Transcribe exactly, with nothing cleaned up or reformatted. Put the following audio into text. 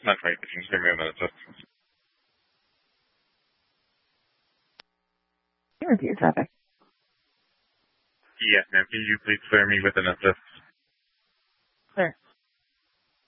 Not right. If you can hear me a minute, just. Can you repeat your traffic? Yes, ma'am. Can you please clear me with an assist?